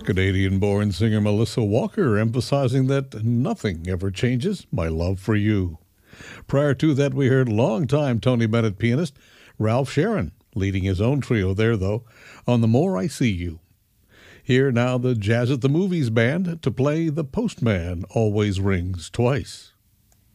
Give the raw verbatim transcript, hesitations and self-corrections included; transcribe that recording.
Canadian-born singer Melissa Walker emphasizing that nothing ever changes my love for you. Prior to that, we heard longtime Tony Bennett pianist Ralph Sharon, leading his own trio there, though, on The More I See You. Here now the Jazz at the Movies band to play The Postman Always Rings Twice.